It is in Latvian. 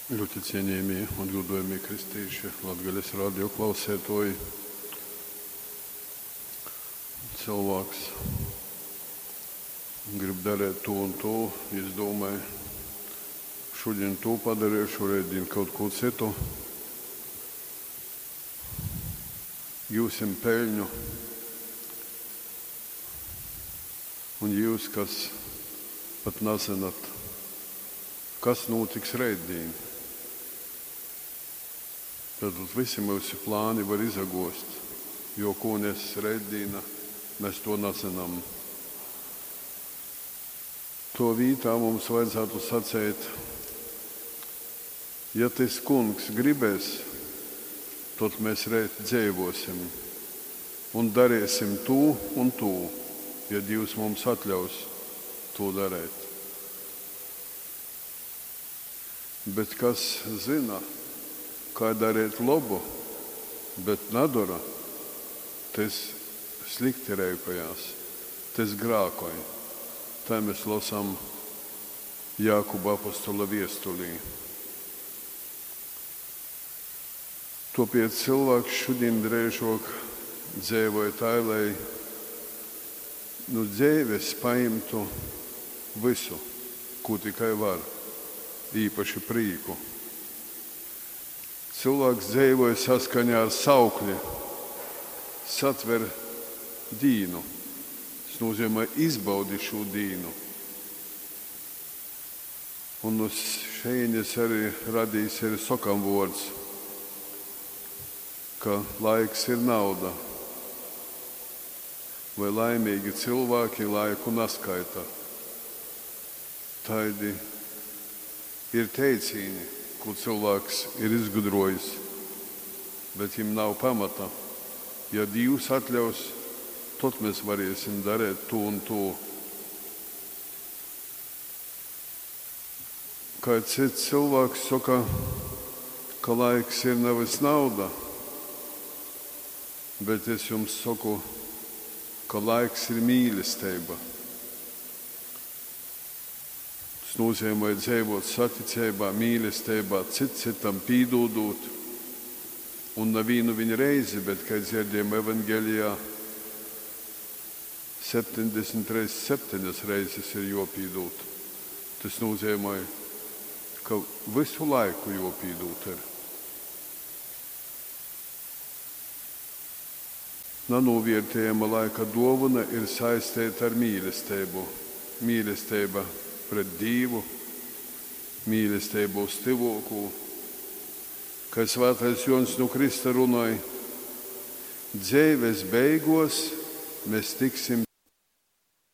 Ļoti cienījamie un godājamie kristīši, Latgales radio klausētoji. Cilvēks grib darīt to un to. Es domāju, šodien to padarīšu, rēdien kaut ko citu. Jūsim peļņu. Un jūs, kas pat nezināt, kas notiks rēdien. Tad visi mūsu plāni var izagost, jo ko nes rētdīna, mēs to nezinām. To vītā mums vajadzētu sacēt, ja tas kungs gribēs, tad mēs rēt dzīvosim un darīsim to un to, ja Dievs mums atļaus to darīt. Bet kas zina, kā darīt labu, bet nedara, tas slikti rēkojās, tas grākoja. Tā mēs lasām Jākuba apostola viestulī. Tāpēc cilvēks šodien drēžok dzīvoja tā, lai dzīves paimtu visu, ko tikai var, īpaši prīku. Cilvēks dzīvoja saskaņā ar saukli, satver dīnu. Tas nozīmē izbaudi šo dīnu. Un uz šeienes arī radīs arī sokam vārds, ka laiks ir nauda. Vai laimīgi cilvēki laiku neskaita. Taidi ir teicīni, ko cilvēks ir izgudrojis, bet viņam nav pamata. Ja Dievs atļaus, tad mēs varēsim darīt to un to. Kā cits cilvēks saka, ka laiks ir nevis nauda, bet es jums saku, ka laiks ir mīlestība. Tas nozīmē dzīvot saticībā, mīlestībā, citam pīdodot. Un nevienu viņa reizi, bet, kā dzirdējām evangelijā, 73 reizes ir jopīdot. Tas nozīmē, ka visu laiku jopīdot ir. Nenovērtējama laika dāvana ir saistīta ar mīlestību. Mīlestība pret Dievu, mīlestību uz tuvāko. Kā Svētais Jons no Krista runāja, dzīves beigās mēs tiksim